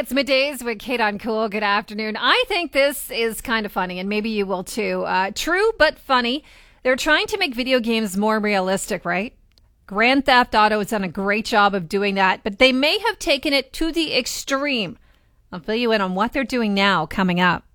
It's middays with Kate on Cool. Good afternoon. I think this is kind of funny, and maybe you will too. True, but funny. They're trying to make video games more realistic, right? Grand Theft Auto has done a great job of doing that, but they may have taken it to the extreme. I'll fill you in on what they're doing now coming up.